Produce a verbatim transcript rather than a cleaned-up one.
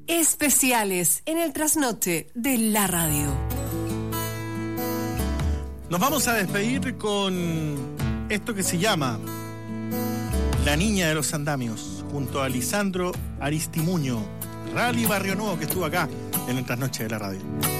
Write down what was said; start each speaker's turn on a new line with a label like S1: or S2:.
S1: especiales en el trasnoche de la radio.
S2: Nos vamos a despedir con esto que se llama La Niña de los Andamios, junto a Lisandro Aristimuño, Rally Barrio Nuevo, que estuvo acá en el trasnoche de la radio.